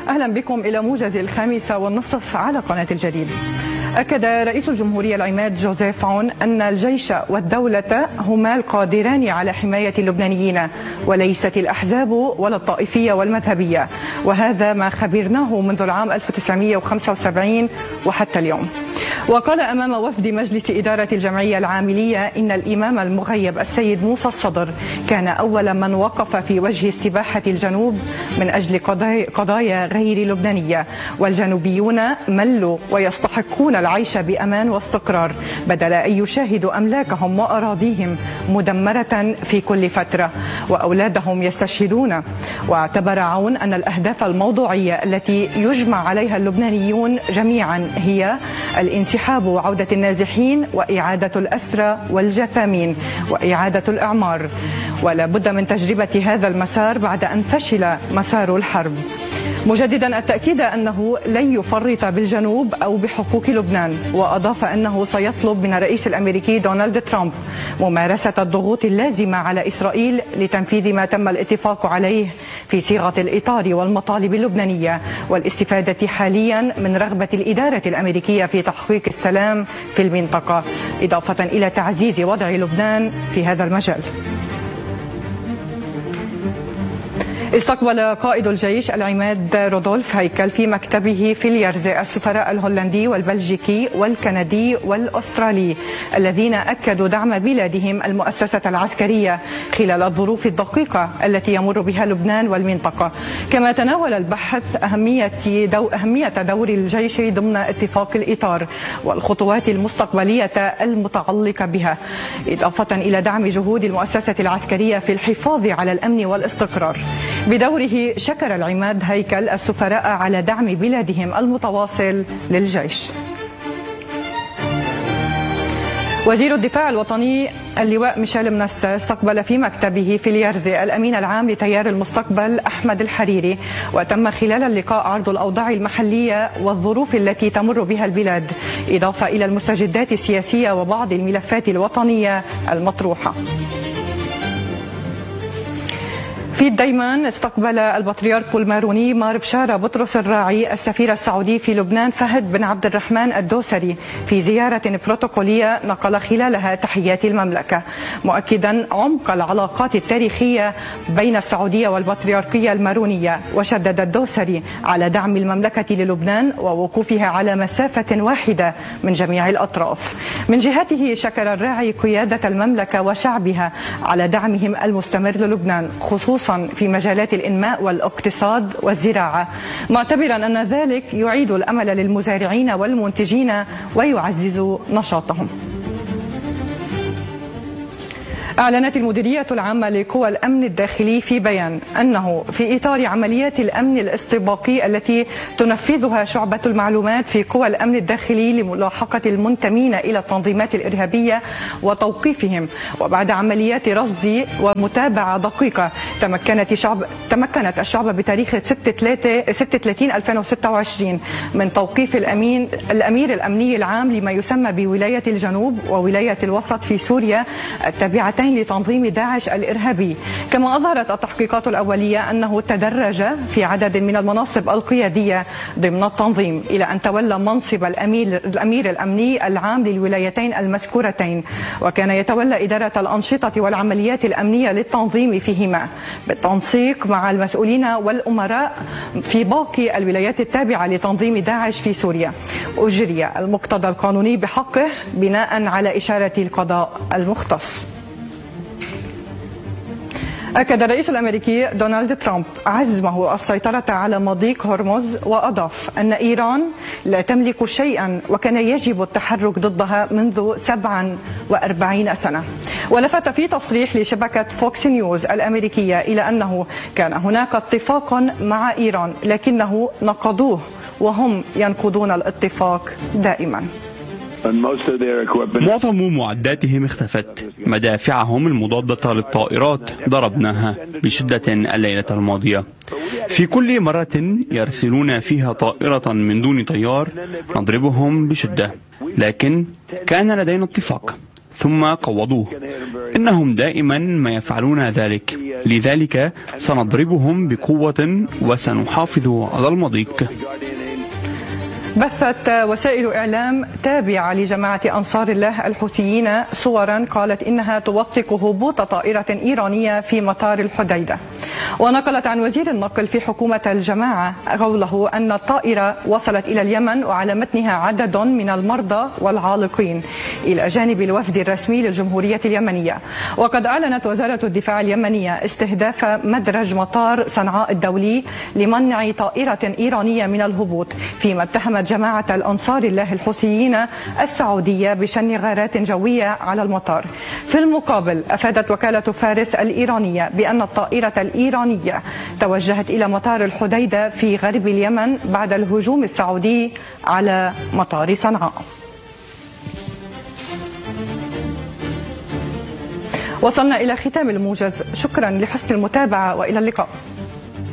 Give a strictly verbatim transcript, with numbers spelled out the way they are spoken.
أهلا بكم إلى موجز الخامسة والنصف على قناة الجديد. أكد رئيس الجمهورية العماد جوزيف عون أن الجيش والدولة هما القادران على حماية اللبنانيين وليست الأحزاب ولا الطائفية والمذهبية، وهذا ما خبرناه منذ العام ألف وتسعمئة وخمسة وسبعين وحتى اليوم. وقال أمام وفد مجلس إدارة الجمعية العاملية إن الإمام المغيب السيد موسى الصدر كان أول من وقف في وجه استباحة الجنوب من أجل قضايا غير لبنانية، والجنوبيون ملوا ويستحقون العيش بأمان واستقرار بدل أن يشاهدوا أملاكهم وأراضيهم مدمرة في كل فترة وأولادهم يستشهدون. واعتبر عون أن الأهداف الموضوعية التي يجمع عليها اللبنانيون جميعا هي الانسحاب وعودة النازحين وإعادة الأسرى والجثامين وإعادة الإعمار، ولا بد من تجربة هذا المسار بعد أن فشل مسار الحرب، مجددا التأكيد أنه لن يفرط بالجنوب أو بحقوق لبنان. وأضاف أنه سيطلب من الرئيس الأمريكي دونالد ترامب ممارسة الضغوط اللازمة على إسرائيل لتنفيذ ما تم الاتفاق عليه في صيغة الإطار والمطالب اللبنانية، والاستفادة حاليا من رغبة الإدارة الأمريكية في تحقيق السلام في المنطقة، إضافة إلى تعزيز وضع لبنان في هذا المجال. استقبل قائد الجيش العماد رودولف هيكل في مكتبه في اليرزة السفراء الهولندي والبلجيكي والكندي والأسترالي الذين أكدوا دعم بلادهم المؤسسة العسكرية خلال الظروف الدقيقة التي يمر بها لبنان والمنطقة. كما تناول البحث أهمية دو أهمية دور الجيش ضمن اتفاق الإطار والخطوات المستقبلية المتعلقة بها، إضافة إلى دعم جهود المؤسسة العسكرية في الحفاظ على الأمن والاستقرار. بدوره شكر العماد هيكل السفراء على دعم بلادهم المتواصل للجيش. وزير الدفاع الوطني اللواء ميشيل منسة استقبل في مكتبه في اليرزة الأمين العام لتيار المستقبل أحمد الحريري، وتم خلال اللقاء عرض الأوضاع المحلية والظروف التي تمر بها البلاد، إضافة إلى المستجدات السياسية وبعض الملفات الوطنية المطروحة. في الديمان استقبل البطريرك الماروني مار بشارة بطرس الراعي السفير السعودي في لبنان فهد بن عبد الرحمن الدوسري في زيارة بروتوكولية نقل خلالها تحيات المملكة، مؤكدا عمق العلاقات التاريخية بين السعودية والبطريركية المارونية. وشدد الدوسري على دعم المملكة للبنان ووقوفها على مسافة واحدة من جميع الأطراف. من جهته شكر الراعي قيادة المملكة وشعبها على دعمهم المستمر للبنان، خصوصا في مجالات الإنماء والاقتصاد والزراعة، معتبرا أن ذلك يعيد الأمل للمزارعين والمنتجين ويعزز نشاطهم. أعلنت المديرية العامة لقوى الأمن الداخلي في بيان أنه في إطار عمليات الأمن الاستباقي التي تنفذها شعبة المعلومات في قوى الأمن الداخلي لملاحقة المنتمين إلى التنظيمات الإرهابية وتوقيفهم، وبعد عمليات رصد ومتابعة دقيقة تمكنت شعب تمكنت الشعبة بتاريخ ستة ثلاثين ألفين وستة وعشرين من توقيف الأمين الأمير الأمني العام لما يسمى بولاية الجنوب وولاية الوسط في سوريا التابعتين لتنظيم داعش الإرهابي. كما أظهرت التحقيقات الأولية أنه تدرج في عدد من المناصب القيادية ضمن التنظيم إلى أن تولى منصب الأمير, الأمير الأمني العام للولايتين المذكورتين، وكان يتولى إدارة الأنشطة والعمليات الأمنية للتنظيم فيهما بالتنسيق مع المسؤولين والأمراء في باقي الولايات التابعة لتنظيم داعش في سوريا. أجري المقتضى القانوني بحقه بناء على إشارة القضاء المختص. أكد الرئيس الأمريكي دونالد ترامب عزمه السيطرة على مضيق هرمز، وأضاف أن إيران لا تملك شيئا وكان يجب التحرك ضدها منذ سبعة وأربعين سنة. ولفت في تصريح لشبكة فوكس نيوز الأمريكية إلى أنه كان هناك اتفاق مع إيران لكنه نقضوه وهم ينقضون الاتفاق دائما. معظم معداتهم اختفت، مدافعهم المضادة للطائرات ضربناها بشدة الليلة الماضية. في كل مرة يرسلون فيها طائرة من دون طيار نضربهم بشدة، لكن كان لدينا اتفاق ثم قوضوه. إنهم دائما ما يفعلون ذلك، لذلك سنضربهم بقوة وسنحافظ على المضيق. بثت وسائل إعلام تابعة لجماعة أنصار الله الحوثيين صورا قالت إنها توثق هبوط طائرة إيرانية في مطار الحديدة، ونقلت عن وزير النقل في حكومة الجماعة قوله أن الطائرة وصلت إلى اليمن وعلى متنها عدد من المرضى والعالقين إلى جانب الوفد الرسمي للجمهورية اليمنية. وقد أعلنت وزارة الدفاع اليمنية استهداف مدرج مطار صنعاء الدولي لمنع طائرة إيرانية من الهبوط، فيما اتهمت جماعة الأنصار الله الحوثيين السعودية بشن غارات جوية على المطار. في المقابل أفادت وكالة فارس الإيرانية بأن الطائرة الإيرانية توجهت إلى مطار الحديدة في غرب اليمن بعد الهجوم السعودي على مطار صنعاء. وصلنا إلى ختام الموجز، شكرا لحسن المتابعة وإلى اللقاء.